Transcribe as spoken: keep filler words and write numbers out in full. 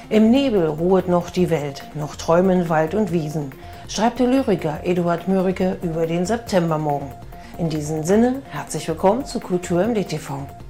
Im Nebel ruhet noch die Welt, noch träumen Wald und Wiesen, schreibt der Lyriker Eduard Mürike über den Septembermorgen. In diesem Sinne, herzlich willkommen zu Kultur im D T V.